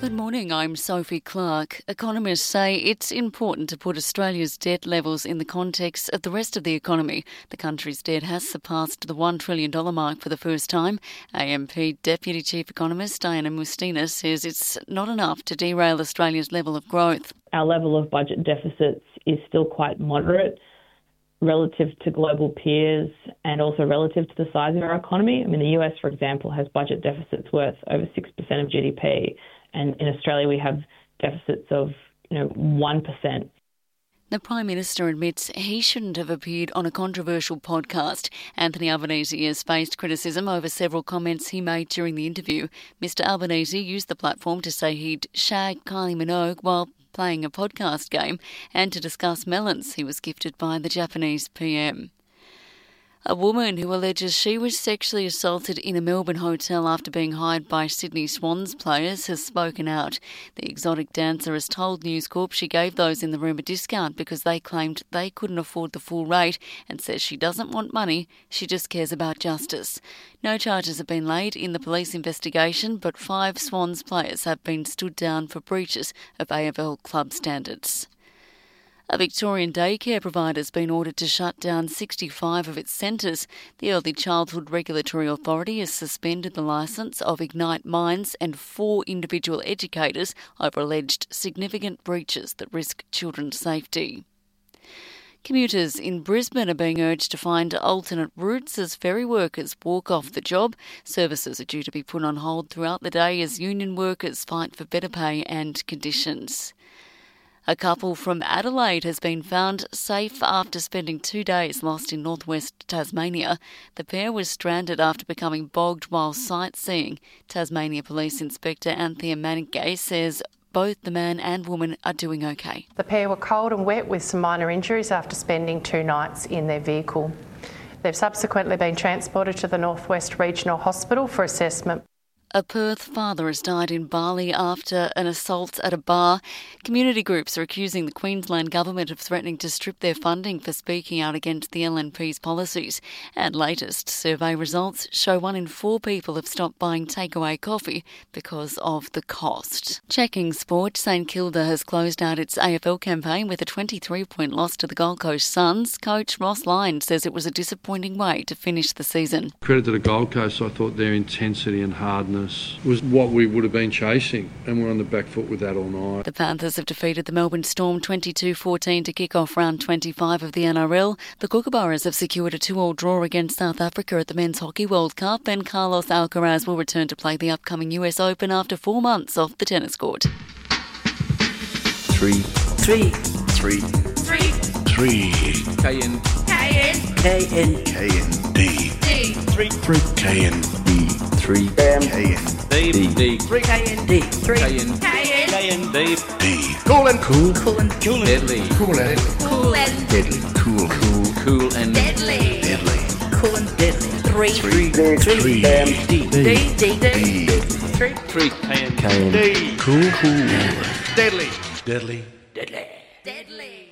Good morning, I'm Sophie Clark. Economists say it's important to put Australia's debt levels in the context of the rest of the economy. The country's debt has surpassed the $1 trillion mark for the first time. AMP Deputy Chief Economist Diana Mustina says it's not enough to derail Australia's level of growth. Our level of budget deficits is still quite moderate relative to global peers and also relative to the size of our economy. I mean, the US, for example, has budget deficits worth over 6% of GDP. And in Australia, we have deficits of 1%. The Prime Minister admits he shouldn't have appeared on a controversial podcast. Anthony Albanese has faced criticism over several comments he made during the interview. Mr Albanese used the platform to say he'd shag Kylie Minogue while playing a podcast game and to discuss melons he was gifted by the Japanese PM. A woman who alleges she was sexually assaulted in a Melbourne hotel after being hired by Sydney Swans players has spoken out. The exotic dancer has told News Corp she gave those in the room a discount because they claimed they couldn't afford the full rate and says she doesn't want money, she just cares about justice. No charges have been laid in the police investigation, but 5 Swans players have been stood down for breaches of AFL club standards. A Victorian daycare provider has been ordered to shut down 65 of its centres. The Early Childhood Regulatory Authority has suspended the licence of Ignite Minds and 4 individual educators over alleged significant breaches that risk children's safety. Commuters in Brisbane are being urged to find alternate routes as ferry workers walk off the job. Services are due to be put on hold throughout the day as union workers fight for better pay and conditions. A couple from Adelaide has been found safe after spending 2 days lost in northwest Tasmania. The pair was stranded after becoming bogged while sightseeing. Tasmania Police Inspector Anthea Manigae says both the man and woman are doing okay. The pair were cold and wet with some minor injuries after spending 2 nights in their vehicle. They've subsequently been transported to the Northwest Regional Hospital for assessment. A Perth father has died in Bali after an assault at a bar. Community groups are accusing the Queensland government of threatening to strip their funding for speaking out against the LNP's policies. And latest survey results show 1 in 4 people have stopped buying takeaway coffee because of the cost. Checking sport, St Kilda has closed out its AFL campaign with a 23-point loss to the Gold Coast Suns. Coach Ross Lyon says it was a disappointing way to finish the season. Credit to the Gold Coast, I thought their intensity and hardness was what we would have been chasing, and we're on the back foot with that all night. The Panthers have defeated the Melbourne Storm 22-14 to kick off round 25 of the NRL. The Kookaburras have secured a 2-2 draw against South Africa at the Men's Hockey World Cup, and Carlos Alcaraz will return to play the upcoming US Open after 4 months off the tennis court. 3 KN D 3 KN 3 D 3 KN D Cool and Deadly Cool and deadly Cool and deadly Cool and deadly. 3 D 3 KN D Cool Deadly Deadly Deadly.